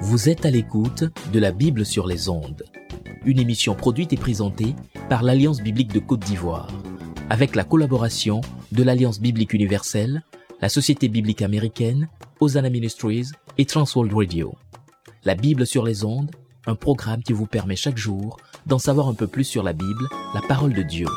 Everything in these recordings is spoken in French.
Vous êtes à l'écoute de la Bible sur les ondes, une émission produite et présentée par l'Alliance biblique de Côte d'Ivoire, avec la collaboration de l'Alliance biblique universelle, la Société biblique américaine, Hosanna Ministries et Transworld Radio. La Bible sur les ondes, un programme qui vous permet chaque jour d'en savoir un peu plus sur la Bible, la parole de Dieu.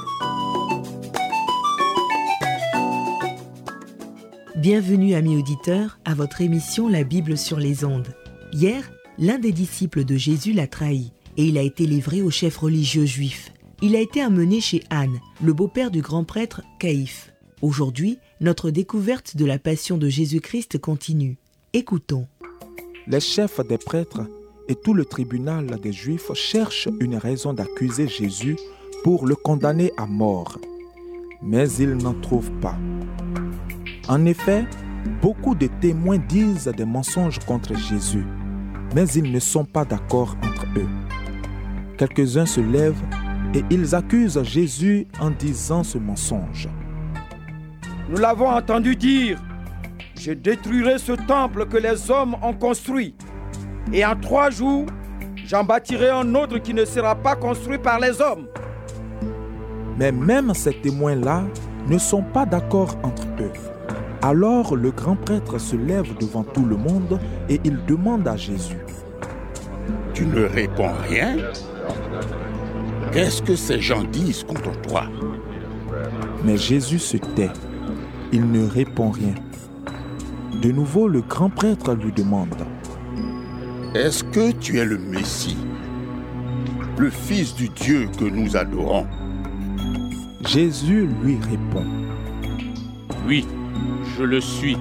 Bienvenue amis auditeurs à votre émission La Bible sur les ondes. Hier, l'un des disciples de Jésus l'a trahi et il a été livré aux chefs religieux juifs. Il a été amené chez Anne, le beau-père du grand prêtre Caïphe. Aujourd'hui, notre découverte de la passion de Jésus-Christ continue. Écoutons. Les chefs des prêtres et tout le tribunal des Juifs cherchent une raison d'accuser Jésus pour le condamner à mort. Mais ils n'en trouvent pas. En effet, beaucoup de témoins disent des mensonges contre Jésus, mais ils ne sont pas d'accord entre eux. Quelques-uns se lèvent et ils accusent Jésus en disant ce mensonge. Nous l'avons entendu dire, « Je détruirai ce temple que les hommes ont construit, et en 3 jours, j'en bâtirai un autre qui ne sera pas construit par les hommes. » Mais même ces témoins-là ne sont pas d'accord entre eux. Alors le grand prêtre se lève devant tout le monde et il demande à Jésus. « Tu ne réponds rien ? Qu'est-ce que ces gens disent contre toi ?» Mais Jésus se tait. Il ne répond rien. De nouveau, le grand prêtre lui demande. « Est-ce que tu es le Messie, le Fils du Dieu que nous adorons ?» Jésus lui répond. « Oui, je le suis.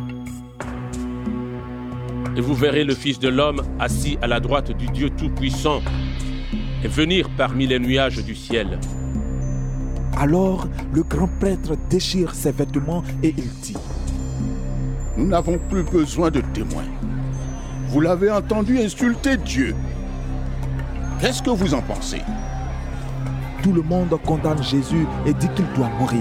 Et vous verrez le Fils de l'homme assis à la droite du Dieu Tout-Puissant et venir parmi les nuages du ciel. » Alors le grand prêtre déchire ses vêtements et il dit. « Nous n'avons plus besoin de témoins. Vous l'avez entendu insulter Dieu. Qu'est-ce que vous en pensez ? » Tout le monde condamne Jésus et dit qu'il doit mourir.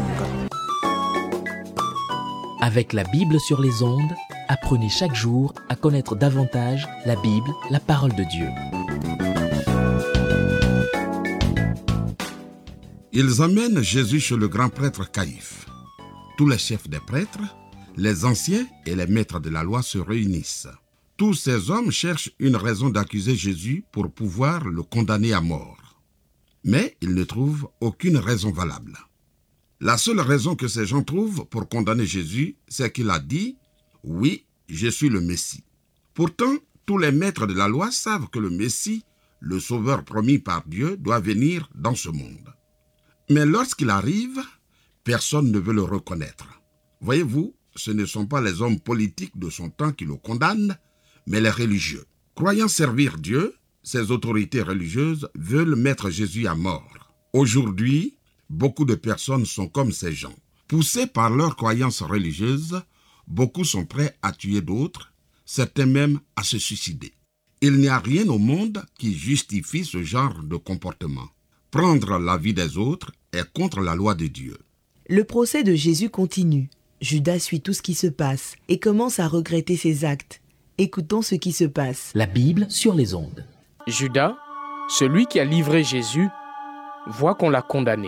Avec la Bible sur les ondes, apprenez chaque jour à connaître davantage la Bible, la parole de Dieu. Ils emmènent Jésus chez le grand prêtre Caïphe. Tous les chefs des prêtres, les anciens et les maîtres de la loi se réunissent. Tous ces hommes cherchent une raison d'accuser Jésus pour pouvoir le condamner à mort. Mais ils ne trouvent aucune raison valable. La seule raison que ces gens trouvent pour condamner Jésus, c'est qu'il a dit « Oui, je suis le Messie ». Pourtant, tous les maîtres de la loi savent que le Messie, le sauveur promis par Dieu, doit venir dans ce monde. Mais lorsqu'il arrive, personne ne veut le reconnaître. Voyez-vous, ce ne sont pas les hommes politiques de son temps qui le condamnent, mais les religieux. Croyant servir Dieu, ces autorités religieuses veulent mettre Jésus à mort. Aujourd'hui, beaucoup de personnes sont comme ces gens. Poussés par leurs croyances religieuses, beaucoup sont prêts à tuer d'autres, certains même à se suicider. Il n'y a rien au monde qui justifie ce genre de comportement. Prendre la vie des autres est contre la loi de Dieu. Le procès de Jésus continue. Judas suit tout ce qui se passe et commence à regretter ses actes. Écoutons ce qui se passe. La Bible sur les ondes. Judas, celui qui a livré Jésus, voit qu'on l'a condamné.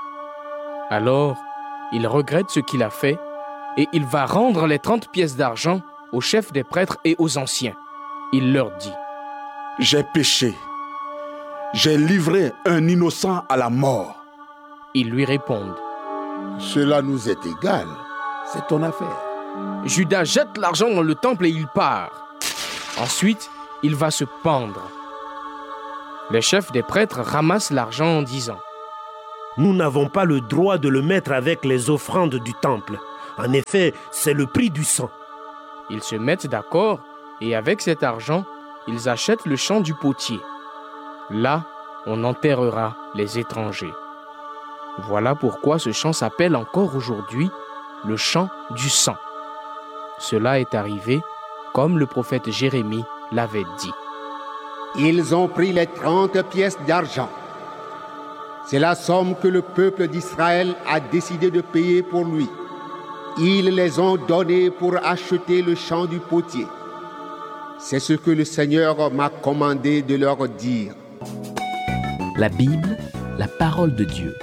Alors, il regrette ce qu'il a fait et il va rendre les 30 pièces d'argent aux chefs des prêtres et aux anciens. Il leur dit : « J'ai péché. J'ai livré un innocent à la mort. » Ils lui répondent : « Cela nous est égal. C'est ton affaire. » Judas jette l'argent dans le temple et il part. Ensuite, il va se pendre. Les chefs des prêtres ramassent l'argent en disant : « Nous n'avons pas le droit de le mettre avec les offrandes du temple. En effet, c'est le prix du sang. » Ils se mettent d'accord et avec cet argent, ils achètent le champ du potier. Là, on enterrera les étrangers. Voilà pourquoi ce champ s'appelle encore aujourd'hui le champ du sang. Cela est arrivé comme le prophète Jérémie l'avait dit. Ils ont pris les 30 pièces d'argent. C'est la somme que le peuple d'Israël a décidé de payer pour lui. Ils les ont donnés pour acheter le champ du potier. C'est ce que le Seigneur m'a commandé de leur dire. La Bible, la parole de Dieu.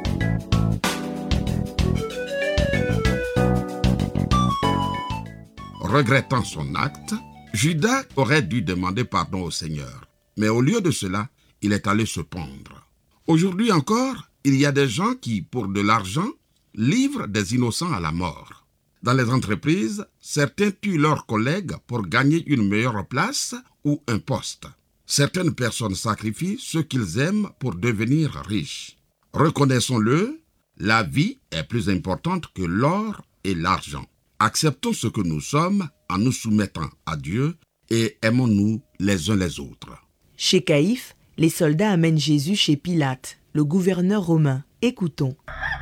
Regrettant son acte, Judas aurait dû demander pardon au Seigneur. Mais au lieu de cela, il est allé se pendre. Aujourd'hui encore, il y a des gens qui, pour de l'argent, livrent des innocents à la mort. Dans les entreprises, certains tuent leurs collègues pour gagner une meilleure place ou un poste. Certaines personnes sacrifient ceux qu'ils aiment pour devenir riches. Reconnaissons-le, la vie est plus importante que l'or et l'argent. Acceptons ce que nous sommes en nous soumettant à Dieu et aimons-nous les uns les autres. Chez Caïphe, les soldats amènent Jésus chez Pilate, le gouverneur romain. Écoutons.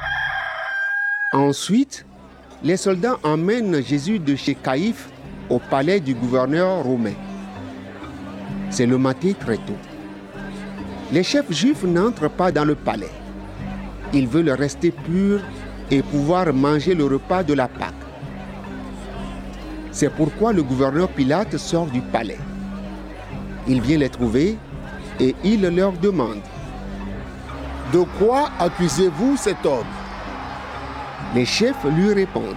Ensuite, les soldats emmènent Jésus de chez Caïphe au palais du gouverneur romain. C'est le matin très tôt. Les chefs juifs n'entrent pas dans le palais. Ils veulent rester purs et pouvoir manger le repas de la Pâque. C'est pourquoi le gouverneur Pilate sort du palais. Il vient les trouver et il leur demande: De quoi accusez-vous cet homme? Les chefs lui répondent: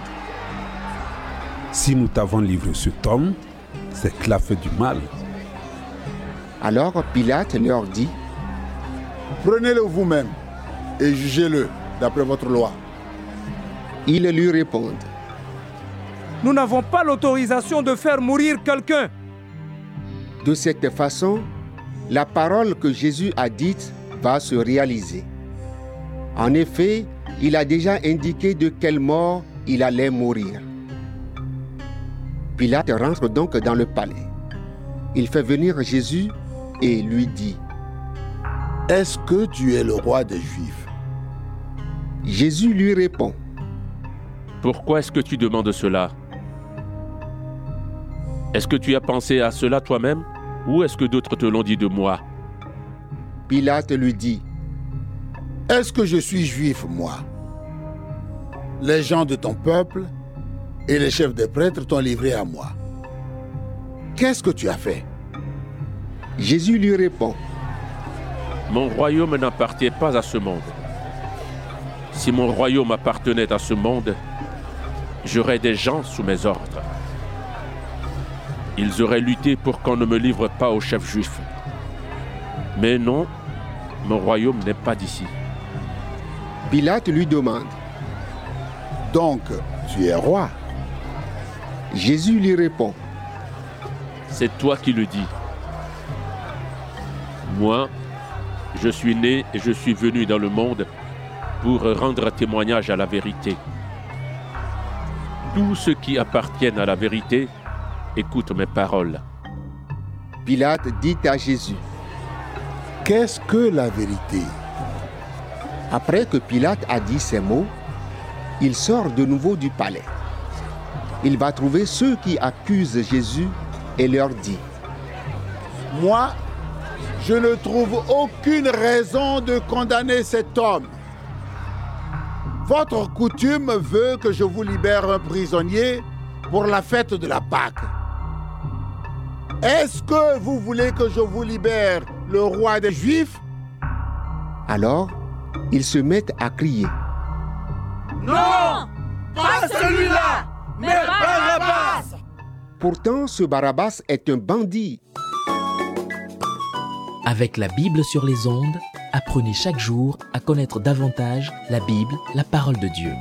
Si nous t'avons livré cet homme, c'est qu'il a fait du mal. Alors Pilate leur dit: Prenez-le vous-même et jugez-le d'après votre loi. Ils lui répondent: Nous n'avons pas l'autorisation de faire mourir quelqu'un. De cette façon, la parole que Jésus a dite va se réaliser. En effet, il a déjà indiqué de quelle mort il allait mourir. Pilate rentre donc dans le palais. Il fait venir Jésus et lui dit: Est-ce que tu es le roi des Juifs? Jésus lui répond: Pourquoi est-ce que tu demandes cela? Est-ce que tu as pensé à cela toi-même ou est-ce que d'autres te l'ont dit de moi? Pilate lui dit: Est-ce que je suis juif, moi? Les gens de ton peuple et les chefs des prêtres t'ont livré à moi. Qu'est-ce que tu as fait? Jésus lui répond: Mon royaume n'appartient pas à ce monde. Si mon royaume appartenait à ce monde, j'aurais des gens sous mes ordres. Ils auraient lutté pour qu'on ne me livre pas aux chefs juifs. Mais non, mon royaume n'est pas d'ici. Pilate lui demande: Donc, tu es roi? Jésus lui répond: C'est toi qui le dis. Moi, je suis né et je suis venu dans le monde pour rendre témoignage à la vérité. Tous ceux qui appartiennent à la vérité écoutent mes paroles. Pilate dit à Jésus: Qu'est-ce que la vérité? Après que Pilate a dit ces mots, il sort de nouveau du palais. Il va trouver ceux qui accusent Jésus et leur dit: Moi, je ne trouve aucune raison de condamner cet homme. Votre coutume veut que je vous libère un prisonnier pour la fête de la Pâque. Est-ce que vous voulez que je vous libère le roi des Juifs? Alors, ils se mettent à crier: Non, pas celui-là, mais Barabbas! Pourtant, ce Barabbas est un bandit. Avec la Bible sur les ondes, apprenez chaque jour à connaître davantage la Bible, la parole de Dieu.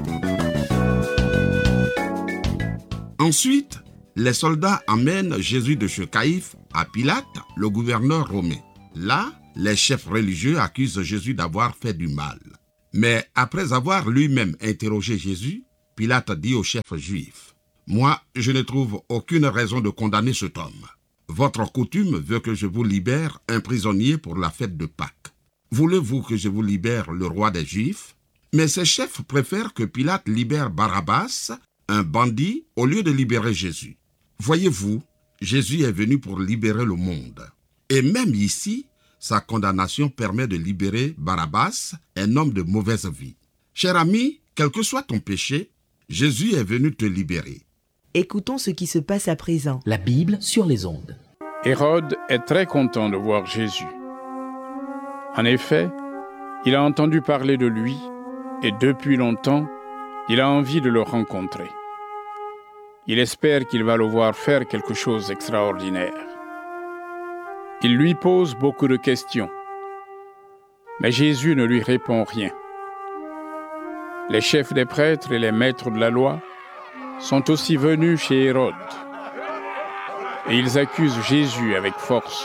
Ensuite, les soldats emmènent Jésus de chez Caïphe à Pilate, le gouverneur romain. Là, les chefs religieux accusent Jésus d'avoir fait du mal. Mais après avoir lui-même interrogé Jésus, Pilate dit aux chefs juifs: Moi, je ne trouve aucune raison de condamner cet homme. Votre coutume veut que je vous libère un prisonnier pour la fête de Pâques. Voulez-vous que je vous libère le roi des Juifs? Mais ces chefs préfèrent que Pilate libère Barabbas, un bandit, au lieu de libérer Jésus. Voyez-vous, Jésus est venu pour libérer le monde. Et même ici, sa condamnation permet de libérer Barabbas, un homme de mauvaise vie. Cher ami, quel que soit ton péché, Jésus est venu te libérer. Écoutons ce qui se passe à présent. La Bible sur les ondes. Hérode est très content de voir Jésus. En effet, il a entendu parler de lui et depuis longtemps, il a envie de le rencontrer. Il espère qu'il va le voir faire quelque chose d'extraordinaire. Il lui pose beaucoup de questions, mais Jésus ne lui répond rien. Les chefs des prêtres et les maîtres de la loi sont aussi venus chez Hérode et ils accusent Jésus avec force.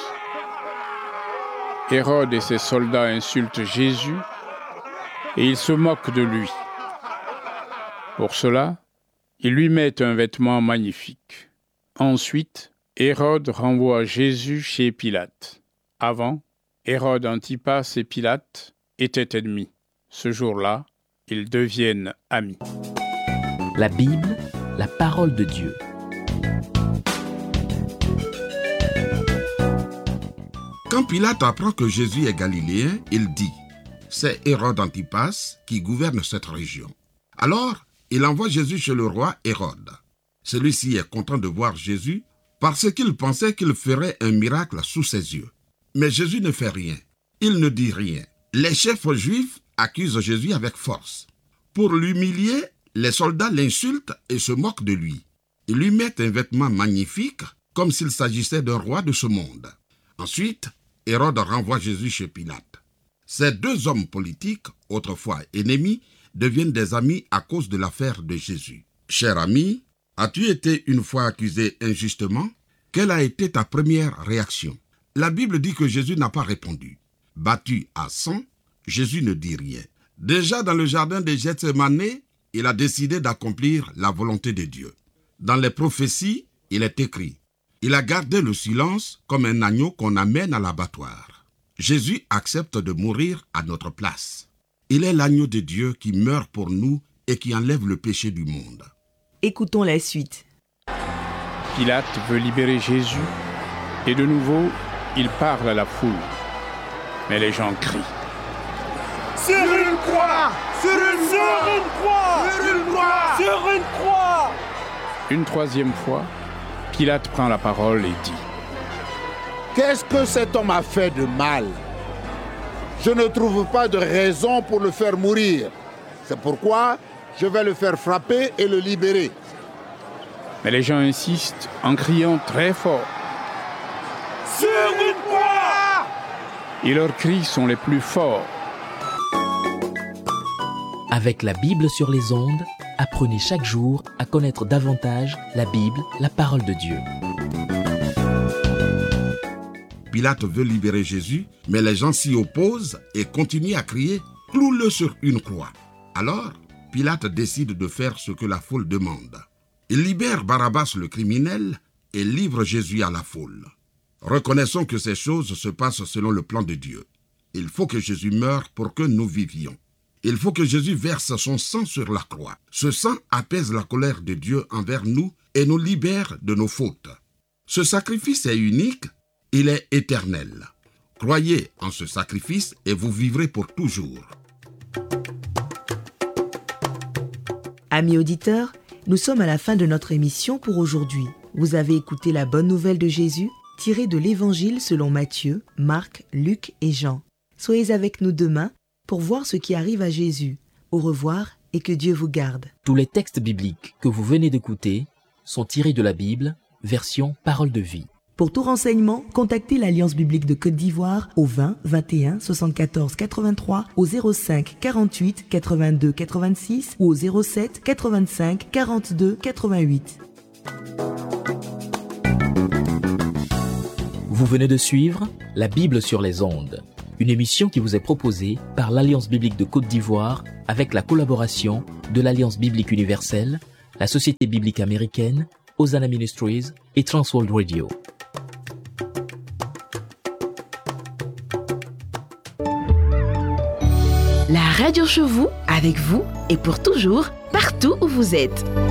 Hérode et ses soldats insultent Jésus et ils se moquent de lui. Pour cela, ils lui mettent un vêtement magnifique. Ensuite, Hérode renvoie Jésus chez Pilate. Avant, Hérode Antipas et Pilate étaient ennemis. Ce jour-là, ils deviennent amis. La Bible, la parole de Dieu. Quand Pilate apprend que Jésus est galiléen, il dit « C'est Hérode Antipas qui gouverne cette région ». Alors, il envoie Jésus chez le roi Hérode. Celui-ci est content de voir Jésus parce qu'il pensait qu'il ferait un miracle sous ses yeux. Mais Jésus ne fait rien. Il ne dit rien. Les chefs juifs accusent Jésus avec force. Pour l'humilier, les soldats l'insultent et se moquent de lui. Ils lui mettent un vêtement magnifique, comme s'il s'agissait d'un roi de ce monde. Ensuite, Hérode renvoie Jésus chez Pilate. Ces deux hommes politiques, autrefois ennemis, deviennent des amis à cause de l'affaire de Jésus. Cher ami, as-tu été une fois accusé injustement? Quelle a été ta première réaction? La Bible dit que Jésus n'a pas répondu. Battu à sang, Jésus ne dit rien. Déjà dans le jardin de Gethsémane, il a décidé d'accomplir la volonté de Dieu. Dans les prophéties, il est écrit « Il a gardé le silence comme un agneau qu'on amène à l'abattoir ». Jésus accepte de mourir à notre place. Il est l'agneau de Dieu qui meurt pour nous et qui enlève le péché du monde. Écoutons la suite. Pilate veut libérer Jésus et de nouveau, il parle à la foule. Mais les gens crient. Sur une croix! Sur une croix! Sur une croix! Sur une croix! Une troisième fois, Pilate prend la parole et dit « Qu'est-ce que cet homme a fait de mal? Je ne trouve pas de raison pour le faire mourir. C'est pourquoi je vais le faire frapper et le libérer. » Mais les gens insistent en criant très fort. « Sur une croix !» Et leurs cris sont les plus forts. Avec la Bible sur les ondes, apprenez chaque jour à connaître davantage la Bible, la parole de Dieu. Pilate veut libérer Jésus, mais les gens s'y opposent et continuent à crier « Cloue-le sur une croix ». Alors, Pilate décide de faire ce que la foule demande. Il libère Barabbas le criminel et livre Jésus à la foule. Reconnaissons que ces choses se passent selon le plan de Dieu. Il faut que Jésus meure pour que nous vivions. Il faut que Jésus verse son sang sur la croix. Ce sang apaise la colère de Dieu envers nous et nous libère de nos fautes. Ce sacrifice est unique, il est éternel. Croyez en ce sacrifice et vous vivrez pour toujours. Amis auditeurs, nous sommes à la fin de notre émission pour aujourd'hui. Vous avez écouté la bonne nouvelle de Jésus, tirée de l'Évangile selon Matthieu, Marc, Luc et Jean. Soyez avec nous demain pour voir ce qui arrive à Jésus. Au revoir et que Dieu vous garde. Tous les textes bibliques que vous venez d'écouter sont tirés de la Bible, version Parole de vie. Pour tout renseignement, contactez l'Alliance biblique de Côte d'Ivoire au 20 21 74 83, au 05 48 82 86 ou au 07 85 42 88. Vous venez de suivre La Bible sur les ondes, une émission qui vous est proposée par l'Alliance biblique de Côte d'Ivoire avec la collaboration de l'Alliance biblique universelle, la Société biblique américaine, Hosanna Ministries et Transworld Radio. La radio chez vous, avec vous et pour toujours, partout où vous êtes.